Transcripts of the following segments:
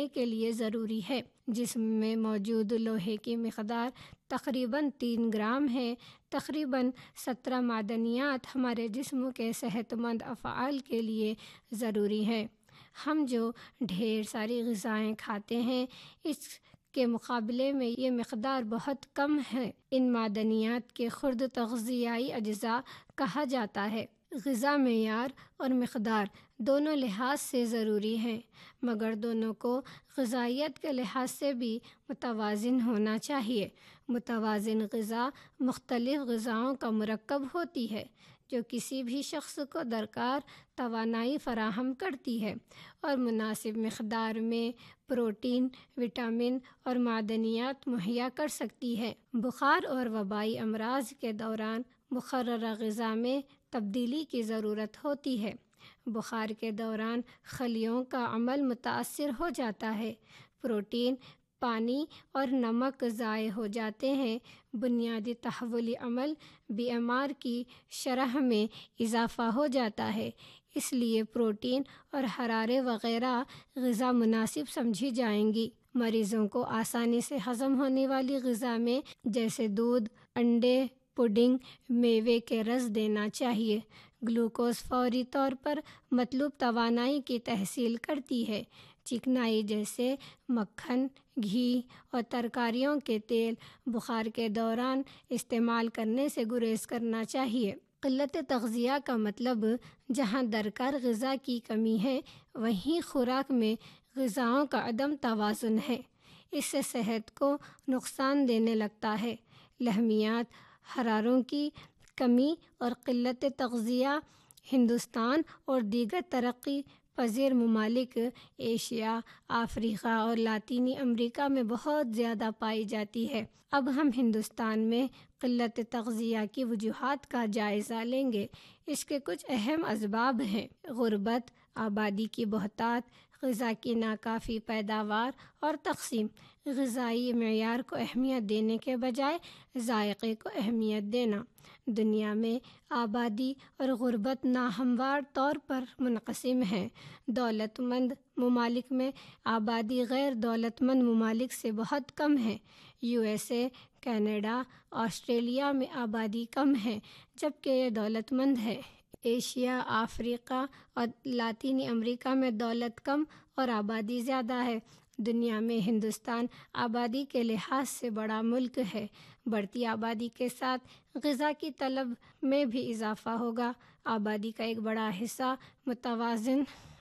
بنانے کے لیے ضروری ہے۔ جسم میں موجود لوہے کی مقدار تقریباً 3 گرام ہے۔ تقریباً 17 معدنیات ہمارے جسم کے صحت مند افعال کے لیے ضروری ہیں۔ ہم جو ڈھیر ساری غذائیں کھاتے ہیں اس کے مقابلے میں یہ مقدار بہت کم ہے۔ ان معدنیات کے خرد تغذیائی اجزاء کہا جاتا ہے۔ غذا معیار اور مقدار دونوں لحاظ سے ضروری ہیں، مگر دونوں کو غذائیت کے لحاظ سے بھی متوازن ہونا چاہیے۔ متوازن غذا مختلف غذاؤں کا مرکب ہوتی ہے جو کسی بھی شخص کو درکار توانائی فراہم کرتی ہے اور مناسب مقدار میں پروٹین، وٹامن اور معدنیات مہیا کر سکتی ہے۔ بخار اور وبائی امراض کے دوران مقررہ غذا میں تبدیلی کی ضرورت ہوتی ہے۔ بخار کے دوران خلیوں کا عمل متاثر ہو جاتا ہے، پروٹین، پانی اور نمک ضائع ہو جاتے ہیں، بنیادی تحولی عمل BMR کی شرح میں اضافہ ہو جاتا ہے۔ اس لیے پروٹین اور حرارے وغیرہ غذا مناسب سمجھی جائیں گی۔ مریضوں کو آسانی سے ہضم ہونے والی غذا میں جیسے دودھ، انڈے، پڈنگ، میوے کے رس دینا چاہیے۔ گلوکوز فوری طور پر مطلوب توانائی کی تحصیل کرتی ہے۔ چکنائی جیسے مکھن، گھی اور ترکاریوں کے تیل بخار کے دوران استعمال کرنے سے گریز کرنا چاہیے۔ قلت تغذیہ کا مطلب جہاں درکار غذا کی کمی ہے وہیں خوراک میں غذاؤں کا عدم توازن ہے۔ اس سے صحت کو نقصان دینے لگتا ہے۔ لحمیات، حراروں کی کمی اور قلت تغذیہ ہندوستان اور دیگر ترقی پذیر ممالک ایشیا، افریقہ اور لاطینی امریکہ میں بہت زیادہ پائی جاتی ہے۔ اب ہم ہندوستان میں قلت تغذیہ کی وجوہات کا جائزہ لیں گے۔ اس کے کچھ اہم اسباب ہیں: غربت، آبادی کی بہتات، غذا کی ناکافی پیداوار اور تقسیم، غذائی معیار کو اہمیت دینے کے بجائے ذائقے کو اہمیت دینا۔ دنیا میں آبادی اور غربت ناہموار طور پر منقسم ہیں۔ دولت مند ممالک میں آبادی غیر دولت مند ممالک سے بہت کم ہے۔ USA، کینیڈا، آسٹریلیا میں آبادی کم ہے جبکہ یہ دولت مند ہے۔ ایشیا، افریقہ اور لاطینی امریکہ میں دولت کم اور آبادی زیادہ ہے۔ دنیا میں ہندوستان آبادی کے لحاظ سے بڑا ملک ہے۔ بڑھتی آبادی کے ساتھ غذا کی طلب میں بھی اضافہ ہوگا۔ آبادی کا ایک بڑا حصہ متوازن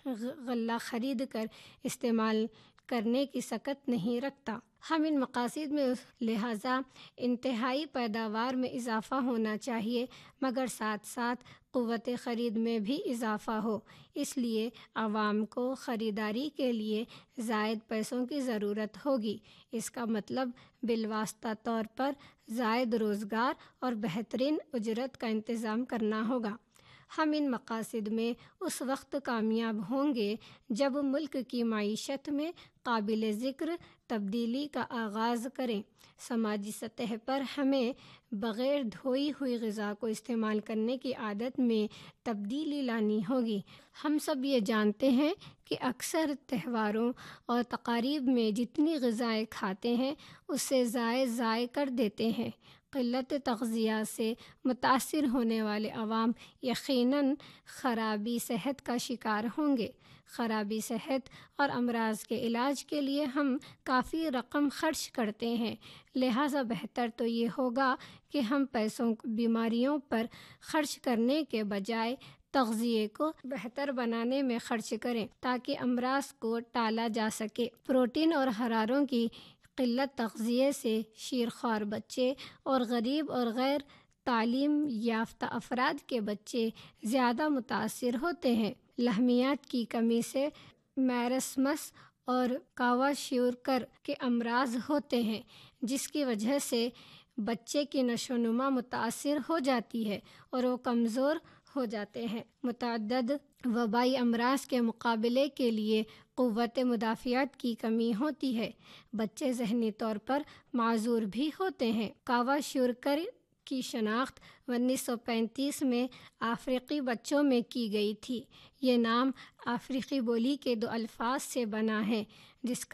غلہ خرید کر استعمال کرنے کی سکت نہیں رکھتا۔ ہم ان مقاصد میں لہٰذا انتہائی پیداوار میں اضافہ ہونا چاہیے، مگر ساتھ ساتھ قوت خرید میں بھی اضافہ ہو۔ اس لیے عوام کو خریداری کے لیے زائد پیسوں کی ضرورت ہوگی۔ اس کا مطلب بالواسطہ طور پر زائد روزگار اور بہترین اجرت کا انتظام کرنا ہوگا۔ ہم ان مقاصد میں اس وقت کامیاب ہوں گے جب ملک کی معیشت میں قابل ذکر تبدیلی کا آغاز کریں۔ سماجی سطح پر ہمیں بغیر دھوئی ہوئی غذا کو استعمال کرنے کی عادت میں تبدیلی لانی ہوگی۔ ہم سب یہ جانتے ہیں کہ اکثر تہواروں اور تقاریب میں جتنی غذائیں کھاتے ہیں اس سے زائد ضائع کر دیتے ہیں۔ قلت تغذیہ سے متاثر ہونے والے عوام یقیناً خرابی صحت کا شکار ہوں گے۔ خرابی صحت اور امراض کے علاج کے لیے ہم کافی رقم خرچ کرتے ہیں، لہٰذا بہتر تو یہ ہوگا کہ ہم پیسوں بیماریوں پر خرچ کرنے کے بجائے تغذیے کو بہتر بنانے میں خرچ کریں تاکہ امراض کو ٹالا جا سکے۔ پروٹین اور حراروں کی قلت تغذیے سے شیرخوار بچے اور غریب اور غیر تعلیم یافتہ افراد کے بچے زیادہ متاثر ہوتے ہیں۔ لحمیات کی کمی سے میرسمس اور کواشیورکر کے امراض ہوتے ہیں، جس کی وجہ سے بچے کی نشو و نما متاثر ہو جاتی ہے اور وہ کمزور ہو جاتے ہیں۔ متعدد وبائی امراض کے مقابلے کے لیے قوت مدافعت کی کمی ہوتی ہے۔ بچے ذہنی طور پر معذور بھی ہوتے ہیں۔ کواشیورکر کی شناخت 1935 میں افریقی بچوں میں کی گئی تھی۔ یہ نام افریقی بولی کے 2 الفاظ سے بنا ہے جس کا